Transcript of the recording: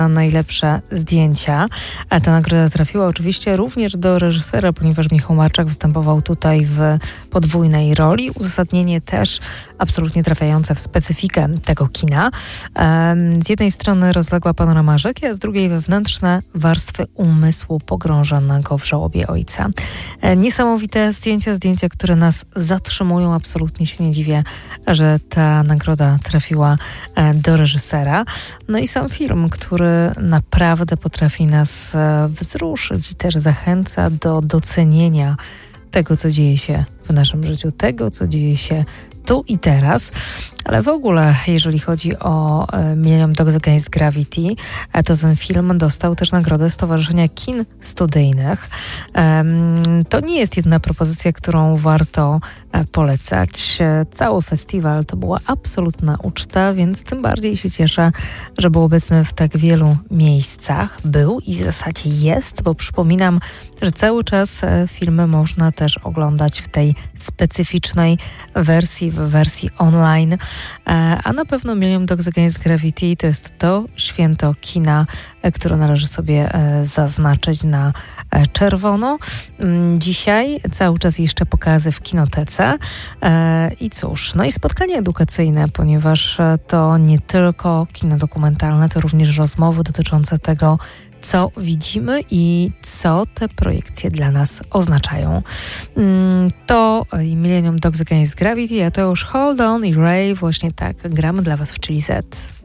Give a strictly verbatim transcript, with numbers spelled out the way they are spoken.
najlepsze zdjęcia. A ta nagroda trafiła oczywiście również do reżysera, ponieważ Michał Marczak występował tutaj w podwójnej roli. Uzasadnienie też absolutnie trafiające w specyfikę tego kina. Z jednej strony rozległa panorama rzeki, a z drugiej wewnętrzne warstwy umysłu pogrążonego w żałobie ojca. Niesamowite zdjęcia, zdjęcia, które nas zatrzymują. Absolutnie się nie dziwię, że ta nagroda trafiła do reżysera. No i sam film, który naprawdę potrafi nas wzruszyć i też zachęca do docenienia tego, co dzieje się w naszym życiu, tego, co dzieje się tu i teraz. Ale w ogóle, jeżeli chodzi o Millennium Dogs Against Gravity, to ten film dostał też nagrodę Stowarzyszenia Kin Studyjnych. To nie jest jedna propozycja, którą warto polecać. Cały festiwal to była absolutna uczta, więc tym bardziej się cieszę, że był obecny w tak wielu miejscach. Był i w zasadzie jest, bo przypominam, że cały czas filmy można też oglądać w tej specyficznej wersji, w wersji online. A na pewno Millennium Dogs Against Gravity to jest to święto kina, które należy sobie zaznaczyć na czerwono. Dzisiaj cały czas jeszcze pokazy w kinotece. I cóż, no i spotkanie edukacyjne, ponieważ to nie tylko kino dokumentalne, to również rozmowy dotyczące tego, co widzimy i co te projekcje dla nas oznaczają. To Millennium Dogs Against Gravity, a to już Hold On i Ray, właśnie tak gramy dla Was w Chili Z.